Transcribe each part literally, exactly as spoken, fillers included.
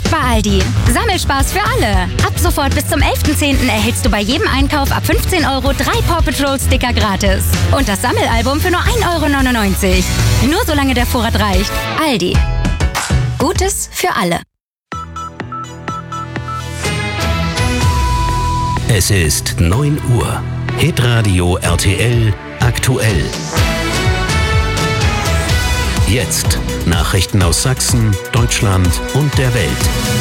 Jetzt bei Aldi. Sammelspaß für alle. Ab sofort bis zum elften zehnten erhältst du bei jedem Einkauf ab fünfzehn Euro drei Paw Patrol Sticker gratis. Und das Sammelalbum für nur ein Euro neunundneunzig. Nur solange der Vorrat reicht. Aldi. Gutes für alle. Es ist neun Uhr. Hitradio R T L aktuell. Jetzt Nachrichten aus Sachsen, Deutschland und der Welt.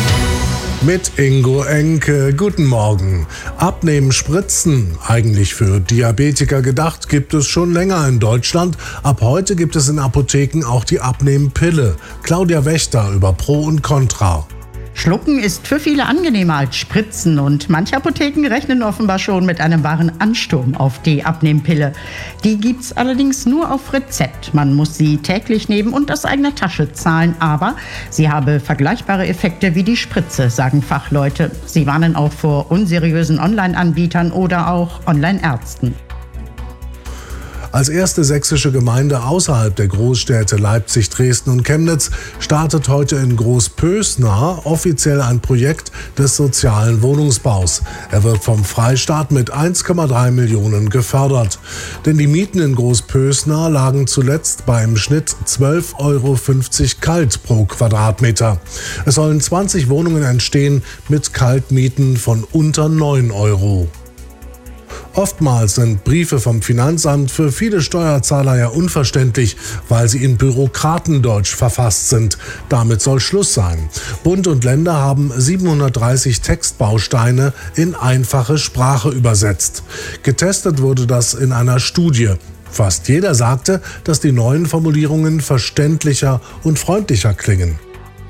Mit Ingo Enke. Guten Morgen. Abnehmen spritzen, eigentlich für Diabetiker gedacht, gibt es schon länger in Deutschland. Ab heute gibt es in Apotheken auch die Abnehmpille. Claudia Wächter über Pro und Contra. Schlucken ist für viele angenehmer als Spritzen und manche Apotheken rechnen offenbar schon mit einem wahren Ansturm auf die Abnehmpille. Die gibt's allerdings nur auf Rezept. Man muss sie täglich nehmen und aus eigener Tasche zahlen, aber sie habe vergleichbare Effekte wie die Spritze, sagen Fachleute. Sie warnen auch vor unseriösen Online-Anbietern oder auch Online-Ärzten. Als erste sächsische Gemeinde außerhalb der Großstädte Leipzig, Dresden und Chemnitz startet heute in Großpösna offiziell ein Projekt des sozialen Wohnungsbaus. Er wird vom Freistaat mit eins Komma drei Millionen gefördert. Denn die Mieten in Großpösna lagen zuletzt beim Schnitt zwölf Euro fünfzig kalt pro Quadratmeter. Es sollen zwanzig Wohnungen entstehen mit Kaltmieten von unter neun Euro. Oftmals sind Briefe vom Finanzamt für viele Steuerzahler ja unverständlich, weil sie in Bürokratendeutsch verfasst sind. Damit soll Schluss sein. Bund und Länder haben siebenhundertdreißig Textbausteine in einfache Sprache übersetzt. Getestet wurde das in einer Studie. Fast jeder sagte, dass die neuen Formulierungen verständlicher und freundlicher klingen.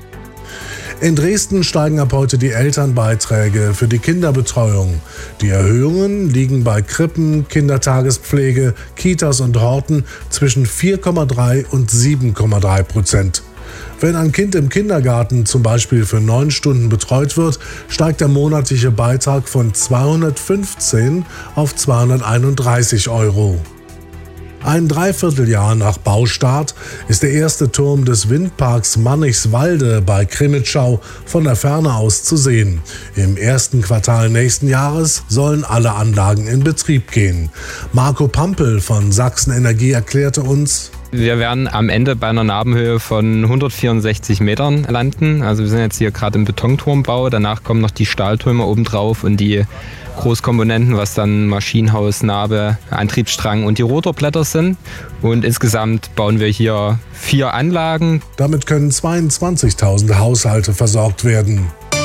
In Dresden steigen ab heute die Elternbeiträge für die Kinderbetreuung. Die Erhöhungen liegen bei Krippen, Kindertagespflege, Kitas und Horten zwischen vier Komma drei und sieben Komma drei Prozent. Wenn ein Kind im Kindergarten zum Beispiel für neun Stunden betreut wird, steigt der monatliche Beitrag von zweihundertfünfzehn auf zweihunderteinunddreißig Euro. Ein Dreivierteljahr nach Baustart ist der erste Turm des Windparks Mannichswalde bei Krimitschau von der Ferne aus zu sehen. Im ersten Quartal nächsten Jahres sollen alle Anlagen in Betrieb gehen. Marco Pampel von Sachsen Energie erklärte uns: Wir werden am Ende bei einer Nabenhöhe von hundertvierundsechzig Metern landen. Also wir sind jetzt hier gerade im Betonturmbau. Danach kommen noch die Stahltürme obendrauf und die Großkomponenten, was dann Maschinenhaus, Nabe, Antriebsstrang und die Rotorblätter sind. Und insgesamt bauen wir hier vier Anlagen. Damit können zweiundzwanzigtausend Haushalte versorgt werden.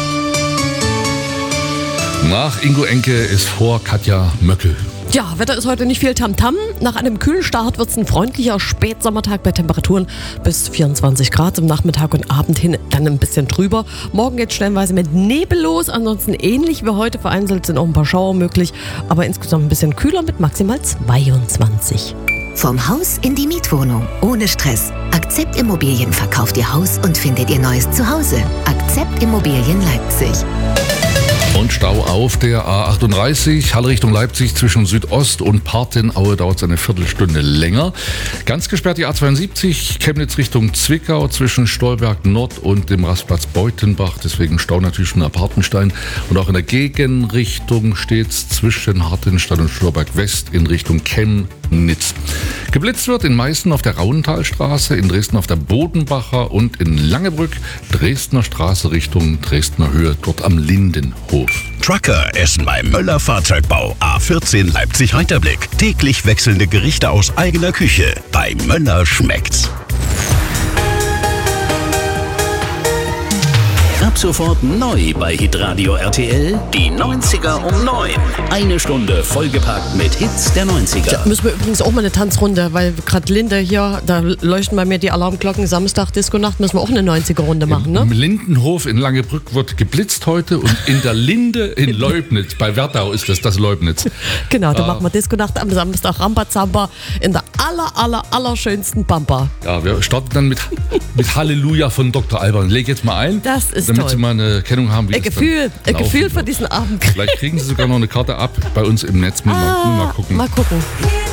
Nach Ingo Enke ist vor Katja Möckel. Ja, Wetter ist heute nicht viel Tamtam. Nach einem kühlen Start wird es ein freundlicher Spätsommertag bei Temperaturen bis vierundzwanzig Grad. Im Nachmittag und Abend hin dann ein bisschen drüber. Morgen geht es stellenweise mit Nebel los. Ansonsten ähnlich wie heute. Vereinzelt sind auch ein paar Schauer möglich. Aber insgesamt ein bisschen kühler mit maximal zweiundzwanzig. Vom Haus in die Mietwohnung. Ohne Stress. Akzept Immobilien verkauft Ihr Haus und findet Ihr neues Zuhause. Akzept Immobilien Leipzig. Und Stau auf der A achtunddreißig, Halle Richtung Leipzig zwischen Südost und Partenaue dauert es eine Viertelstunde länger. Ganz gesperrt die A zweiundsiebzig, Chemnitz Richtung Zwickau zwischen Stolberg Nord und dem Rastplatz Beutenbach. Deswegen Stau natürlich schon ab Hartenstein. Und auch in der Gegenrichtung steht es zwischen Hartenstein und Stolberg West in Richtung Chemnitz. Geblitzt wird in Meißen auf der Rauenthalstraße, in Dresden auf der Bodenbacher und in Langebrück, Dresdner Straße Richtung Dresdner Höhe, dort am Lindenhof. Trucker essen beim Möller Fahrzeugbau A vierzehn Leipzig-Heiterblick. Täglich wechselnde Gerichte aus eigener Küche. Bei Möller schmeckt's. Ab sofort neu bei Hitradio R T L, die neunziger um neun. Eine Stunde vollgepackt mit Hits der neunziger. Ja, müssen wir übrigens auch mal eine Tanzrunde, weil gerade Linde hier, da leuchten bei mir die Alarmglocken. Samstag, Disco-Nacht, müssen wir auch eine neunziger-Runde machen, ne? Im Lindenhof in Langebrück wird geblitzt heute und in der Linde in Leubnitz, bei Werdau ist das, das Leubnitz. Genau, da ah. machen wir Disco-Nacht am Samstag, Rambazamba in der aller, aller, aller schönsten Pampa. Ja, wir starten dann mit, mit Halleluja von Doktor Alban. Leg jetzt mal ein. Das ist damit toll. Sie mal eine Kennung haben, wie Ein das Gefühl, dann ein Gefühl laufen für wird. diesen Abend. Vielleicht kriegen Sie sogar noch eine Karte ab bei uns im Netz. Mal, Ah, mal gucken. Mal gucken.